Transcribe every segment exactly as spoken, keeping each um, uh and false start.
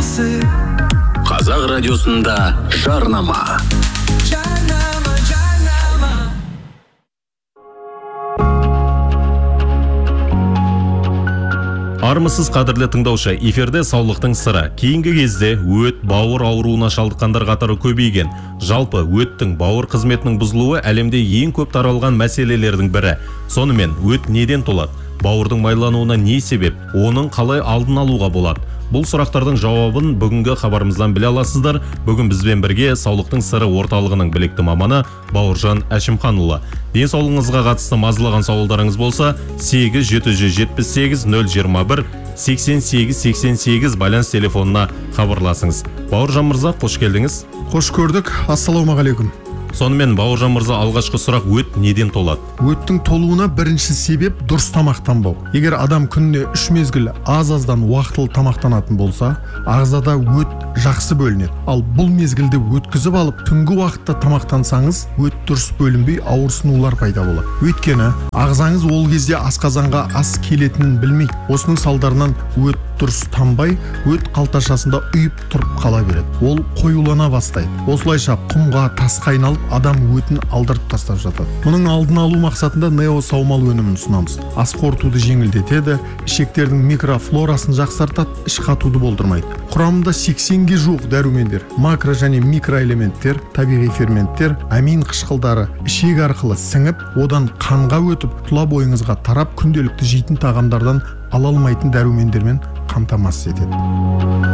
жақсы. Қазақ радиосында жарнама. Жарнама, жарнама. Армысыз қадірлі тыңдаушы, эфирде саулықтың сыры. Кейінгі кезде өт, бауыр ауруына шалдыққандар қатары көбейген. Жалпы өттің бауыр қызметінің бұзылуы әлемде ең көп таралған мәселелердің бірі. Сонымен өт неден толады? Бауырдың майлануына не себеп? Оның қалай алдын алуға болады? Бұл сұрақтардың жауабын бүгінгі хабарымыздан біле аласыздар. Бүгін бізбен бірге саулықтың сыры орталығының білікті маманы Бауыржан Әшімханұлы. Денсаулығыңызға қатысты мазалаған сауалдарыңыз болса, сегіз жеті жүз жетпіс сегіз нөл жиырма бір сексен сегіз сексен сегіз байланыс телефонына хабарласыңыз. Бауыржан мырза, қош келдіңіз. Қош көрдік. Ассалаумағалейкум. Сонымен Бауыржан мырза, алғашқы сұрақ: өт неден толады? Өттің толуына бірінші себеп дұрыс тамақтанбау. Егер адам күніне үш мезгіл аз-аздан уақытылы тамақтанатын болса, ағзада өт жақсы бөлінеді. Ал бұл мезгілде өткізіп алып, түнгі уақытта тамақтансаңыз, өт дұрыс бөлінбей ауырсынулар пайда болады. Өйткені ағзаңыз ол кезде асқазанға ас келетінін білмейді. Осының салдарынан өт дұрыс тамбай, өт қалташасында үйіп тұрып қала береді. Ол қоюлана бастайды. Осылайша құмға, тасқа айналып, адам өтін алдырып тастап жатады. Мұның алдын алу мақсатында нео саумал өнімін ұсынамыз. Ас қорытуды жеңілдетеді, ішектердің микрофлорасын жақсартады, іш қатуды болдырмайды. Құрамында сексенге жуық дәрумендер, макро және микроэлементтер, табиғи ферменттер, амин қышқылдары ішек арқылы сіңіп, одан қанға өтіп, тұла бойыңызға тарап, күнделікті жейтін тағамдардан ала алмайтын дәрумендермен қамтамасыз етеді.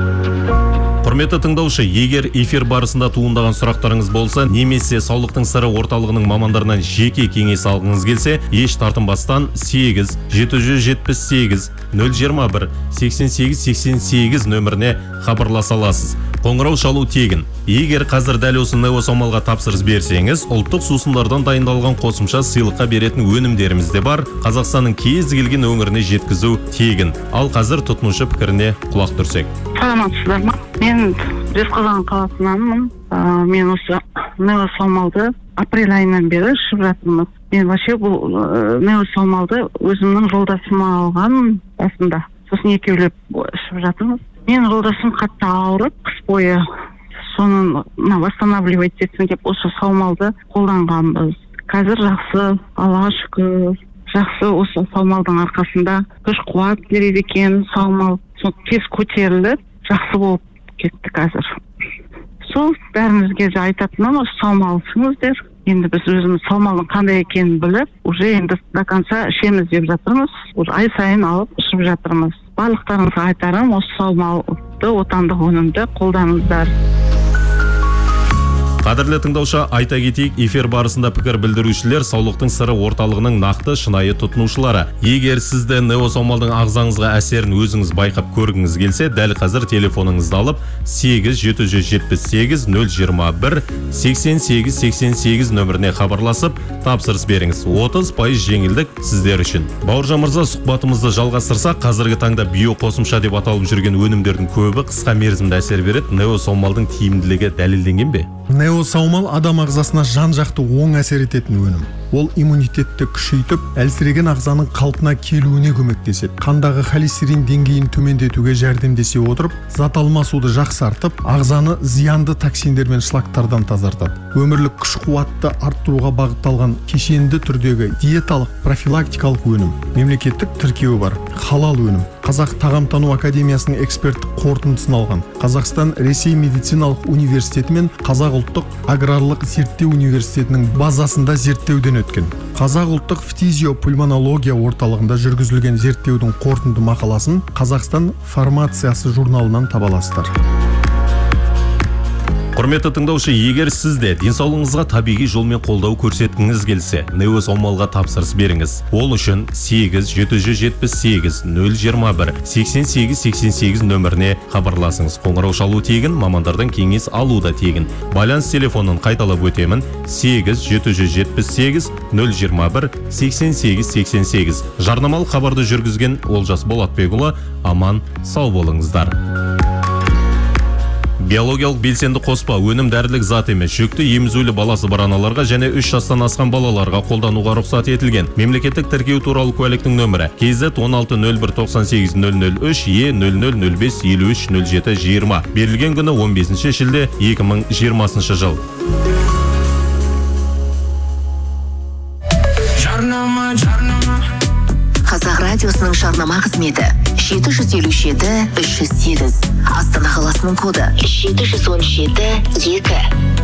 Құрметті тыңдаушы, егер эфир барысында туындаған сұрақтарыңыз болса, немесе саулықтың сыры орталығының мамандарынан жеке кеңес алғыңыз келсе, еш тартынбастан сегіз жеті жүз жетпіс сегіз нөл жиырма бір сексен сегіз сексен сегіз нөміріне хабарласа аласыз. Қоңырау шалу тегін. Егер қазір дәл осы нео саумалға тапсырыс берсеңіз, ұлттық сусындардан дайындалған қосымша сыйлыққа беретін өнімдеріміз де бар. Қазақстанның кез келген өңіріне жеткізу тегін. Ал қазір тұтынушы пікіріне құлақ түрсек. Саламатсыздар ма? Мен Жезқазған қаласынанмын. Мен осы нео саумалды апрель айынан бері ішіп жатырмыз. Мен вообще бұл нео саумалды өзімнің жолдасыма алған басында. Сосын екеулеп ішіп жатырмыз. Мен жолдасым қатты ауырып, қыс бойы соны восстанавливать етсін деп осы саумалды қолданғанбыз. Қазір жақсы, Аллаға шүкір, жақсы. Осы саумалдың арқасында күш қуат береді екен саумал. Сол тез көтеріліп, жақсы болып кетті қазір. Сол бәрімізге де айтатыным, осы саумал ішіңіздер. Енді біз өзіміз саумалдың қандай екенін біліп, уже енді до конца ішеміз деп жатырмыз. Уже ай сайын алып ішіп жатырмыз. Барлықтарыңызға айтарым, осы саумалды отандық өнімді қолданыңыздар. Қадірлі тыңдаушы, айта кетейік, эфир барысында пікір білдірушілер саулықтың сыры орталығының нақты шынайы тұтынушылары. Егер сізді нео саумалдың ағзаңызға әсерін өзіңіз байқап көргіңіз келсе, дәл қазір телефоныңызды алып сегіз жеті жүз жетпіс сегіз нөл жиырма бір сексен сегіз сексен сегіз нөміріне хабарласып, тапсырыс беріңіз. отыз пайыз жеңілдік сіздер үшін. Бауыржан мырза, сұхбатымызды жалғастырсақ, қазіргі таңда био қосымша деп аталып жүрген өнімдердің көбі қысқа мерзімді әсер береді. Нео саумалдың тиімділігі дәлелденген бе? Нео саумал адам ағзасына жан-жақты оң әсер ететін өнім. Ол иммунитетті күшейтіп, әлсіреген ағзаның қалпына келуіне көмектеседі. Қандағы холестерин деңгейін төмендетуге жәрдемдесе отырып, зат алмасуды жақсартып, ағзаны зиянды токсиндер мен шлактардан тазартады. Өмірлік күш қуатты арттыруға бағытталған кешенді түрдегі диеталық профилактикалық өнім. Мемлекеттік тіркеуі бар. Халал өнім. Қазақ тағамтану академиясының эксперттік қорытындысын алған. Қазақстан Ресей медициналық университеті мен Қазақ ұлттық аграрлық зерттеу университетінің базасында зерттеуден өткен. Қазақ ұлттық фтизиопульмонология орталығында жүргізілген зерттеудің қорытынды мақаласын Қазақстан фармациясы журналынан таба аласыздар. Құрметті тыңдаушы, егер сізде денсаулығыңызға табиғи жолмен қолдау көрсеткіңіз келсе, нео саумалға тапсырыс беріңіз. Ол үшін сегіз жеті жүз жетпіс сегіз нөл жиырма бір сексен сегіз сексен сегіз нөміріне хабарласыңыз. Қоңырау шалу тегін, мамандардан кеңес алу да тегін. Байланыс телефонын қайталап өтемін: сегіз жеті жүз жетпіс сегіз нөл жиырма бір сексен сегіз сексен сегіз. Жарнамалық хабарды жүргізген Олжас Болатбекұлы. Аман, сау болыңыздар. Биологиялық белсенді қоспа өнім дәрілік зат емес, жүкті емізулі баласы бар аналарға және үш жастан асқан балаларға қолдануға рұқсат етілген. Мемлекеттік тіркеу туралы куәліктің нөмірі кз он алты нөл бір тоқсан сегіз нөл нөл үш е нөл нөл нөл бес елу үш нөл жеті жиырма. Берілген күні он бесінші шілде екі мың жиырмасыншы жыл. Жарнама, жарнама. Қазақ радиосының жарнама қызметі жеті жүз елу жеті үш жүз сегіз. Астана қаласының коды жеті жүз он жеті екі.